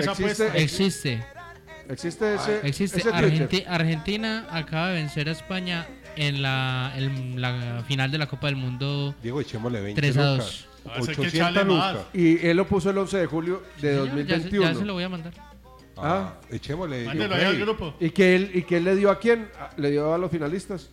esa apuesta. Existe Existe ese Twitter. Argentina acaba de vencer a España en la final de la Copa del Mundo. Diego, echémosle 20 3-2. lucas. 800 lucas. Y él lo puso el 11 de julio de 2021. Ya se lo voy a mandar. Echémosle. Mándelo ahí al grupo. ¿Y que él le dio a quién? ¿Le dio a los finalistas?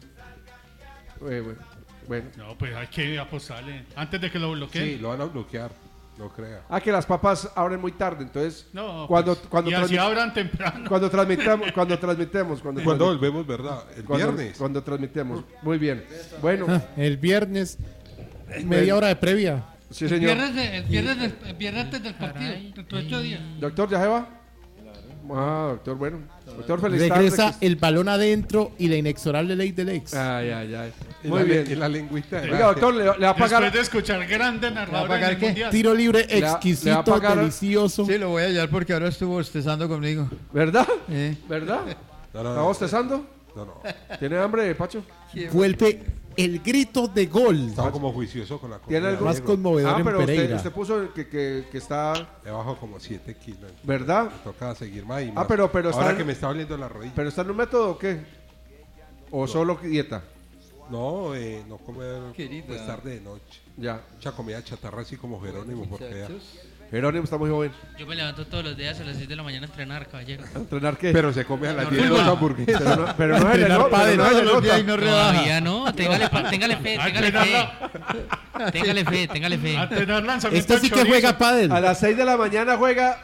Bueno. No, pues hay que apostarle. Antes de que lo bloqueen. Sí, lo van a bloquear. No crea. Que las papas abren muy tarde, entonces. No, cuando y así abran temprano. Cuando transmitemos. Cuando volvemos, ¿verdad? El viernes. Cuando transmitemos. Muy bien. Bueno. El viernes, media hora de previa. Sí, señor. El viernes antes del partido, dentro de 8 días. Doctor, ¿ya se va? Doctor, bueno. Doctor, feliz tarde. Regresa el balón adentro y la inexorable ley del ex. Ay. Muy bien. Y la lengüita. Oiga, doctor, le va a pagar. Después de escuchar grande narrador en el mundial. Tiro libre Le va exquisito, a pagar. delicioso. Sí, lo voy a hallar porque ahora estuvo bostezando conmigo. ¿Verdad? ¿Verdad? No. ¿Está bostezando? No. ¿Tiene hambre, Pacho? Vuelve el grito de gol. Estaba como juicioso con la ¿Tiene comida. algo Más conmovedor en pero Pereira. usted puso que está. Le bajo como 7 kilos. ¿Verdad? Me toca seguir más y más. pero ahora está que me está doliendo la rodilla. ¿Pero está en un método o qué? ¿O solo dieta? No, no comer Querida. pues tarde de noche. Ya. Mucha comida chatarra así como Jerónimo, porque ya. Jerónimo está muy joven. Yo me levanto todos los días a las 6 de la mañana a entrenar, caballero. ¿A entrenar qué? Pero se come a las No, 10 fútbol. dos hamburguesas. Pero no es el nota. Todos los días y no rebaja. Todavía no, téngale fe. A tener lanzamiento Este sí de que chorizo. juega pádel. A las 6 de la mañana juega.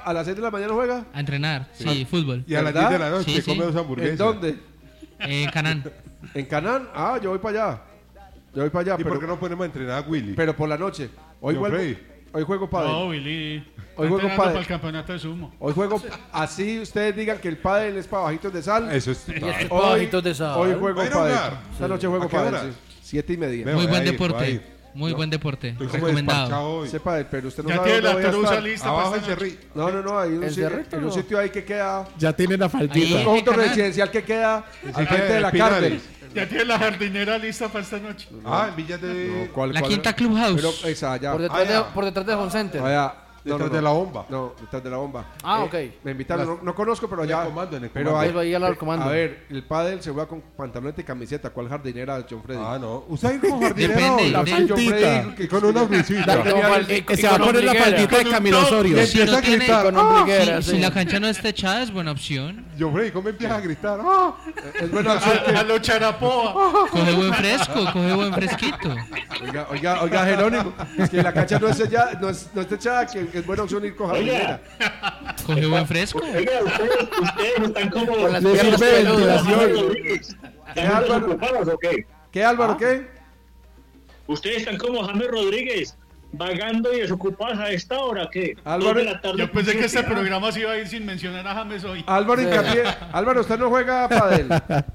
A entrenar, sí, fútbol. Y a las ¿Verdad? 10 de la noche Sí, come sí. 2 hamburguesas. ¿En dónde? En Canán. ¿En Canán? Yo voy para allá. ¿Y por qué no ponemos a entrenar a Willy? Pero por la noche. Hoy juego pádel. No, Willy. Hoy Hoy juego para pádel. el campeonato de sumo. Hoy juego. Así ustedes digan que el pádel es para bajitos de sal. Eso es. Bajitos de sábado. Hoy juego ¿Va a ir a pádel. jugar? Esta noche juego ¿A qué pádel. hora? Sí. 7:30. Veo. Muy voy buen a ir, voy a deporte. ir. Muy buen deporte. Estoy como Recomendado. despachado hoy. Ese pádel, pero usted no Ya sabe tiene dónde la voy a Torusa estar. lista Abajo para el esta noche. cerrito. No, hay ¿El Cerrito? en un sitio ahí que queda. Ya tiene la Ahí. faldita. Un conjunto Canal. residencial que queda al que frente de la Pinales. cárcel. Ya tiene la jardinera lista para esta noche. En Villas de. La Quinta Clubhouse. Pero esa allá. Por detrás de Home Center. Allá. Detrás de la bomba. No, detrás de la bomba. Ok. Me invitaron, no conozco, pero En ya. el comando, en el pero comando. Ahí va a ir al comando. A ver, el pádel se juega con pantaloneta y camiseta. ¿Cuál jardinera, John Freddy? No. ¿Usted como jardinero? Depende. La de- John Freddy. Y con una brisita. Se va a poner la faldita de Camilo Osorio. Y empieza a gritar. Con ombliguera, Si sí. la cancha no está echada, es buena opción. John Freddy, ¿cómo empieza a gritar? Es buena opción. A lo charapoa. Coge buen fresco, coge buen fresquito. Oiga, Jerónimo. Es que la cancha no está echada, que es buena opción ir con jardinera. Coge buen fresco. Oiga, ustedes están como Con las Le piernas sirve peludas. ventilación. ¿Qué, Álvaro? ocupados o qué? ¿Qué, Álvaro? ¿Qué? Ustedes están como James Rodríguez, vagando y desocupados a esta hora, ¿qué? Álvaro, 2 de la tarde. Yo pensé que este Ah, programa se iba a ir sin mencionar a James hoy. Álvaro Hincapié. Álvaro, usted no juega pádel.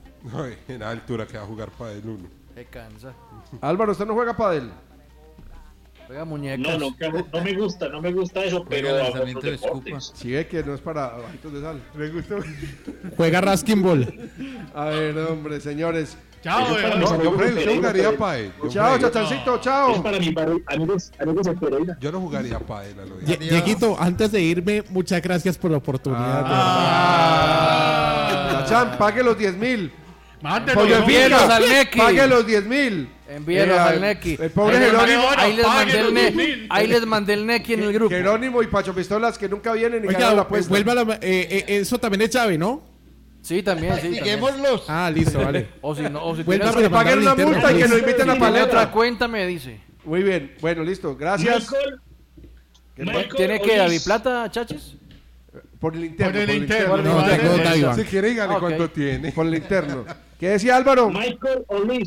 En la altura que va a jugar para el 1. Se cansa. Álvaro, usted no juega pádel. Juega muñecas. No me gusta eso, pero Juega hago lanzamiento otros de escupa. deportes. Si ve que no es para bajitos de sal. Me gustó. Juega Raskin Ball. A ver, hombre, señores. Chao, No, John Freddy, usted jugaría para él. Chao, chachancito, Es chao. para mis amigos de Pereira. Yo no jugaría para él. Dieguito, antes de irme, muchas gracias por la oportunidad. Chachán, pague los 10,000. Mándelo. Pollo Envíelos Finca, al Neki. pague los 10,000. Envíelos al Neki. El pobre Ahí les Jerónimo. mandé- ahí les mandé Paguen el los ne- 10,000. ahí les mandé el Neki en el grupo. Jerónimo y Pacho Pistolas que nunca vienen y ganan Oiga, la apuesta. vuelva eso también es Chave, ¿no? Sí, también, sí. también. Diguémoslos. Listo, vale. O si no, o si Vuelva tiene a Que paguen una Interno, multa y que please. nos inviten a otra paleta. cuenta, me dice. Muy bien, bueno, listo. Gracias. Michael ¿Tiene que Olís. David Plata, chachis? Por el interno. Por el interno. No, Vale, tengo vale. Taiwan. Si quiere, dígale Ok. cuánto tiene. Por el interno. ¿Qué decía Álvaro? Michael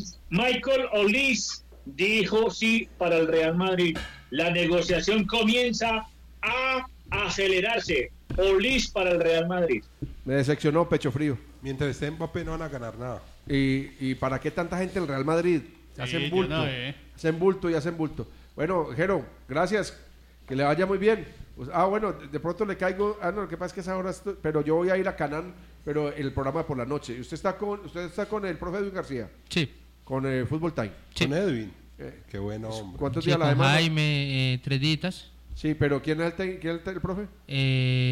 Olís dijo sí para el Real Madrid. La negociación comienza a acelerarse. Olís para el Real Madrid. Me decepcionó, pecho frío. Mientras esté Mbappé no van a ganar nada. ¿Y para qué tanta gente en el Real Madrid? Hacen Sí, bulto. yo no, Hacen bulto y hacen bulto. Bueno, Jero, gracias. Que le vaya muy bien. Pues, bueno, de pronto le caigo. No, lo que pasa es que esa hora. Pero yo voy a ir a Canán, pero el programa por la noche. ¿Usted está con el profe Edwin García? Sí. Con Fútbol Time. Sí. Con Edwin. Qué bueno, hombre. ¿Cuántos Sí, días a la con semana? Jaime, 3 días. Sí, pero ¿quién es el profe?